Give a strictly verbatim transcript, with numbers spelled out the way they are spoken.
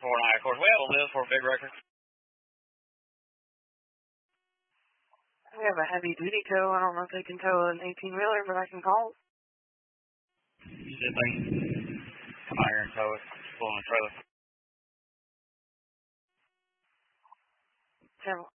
four nine, of course. We have a list for a big record. We have a heavy duty tow. I don't know if they can tow an eighteen wheeler, but I can call. You said they come out here and tow it, pull in the trailer. Several.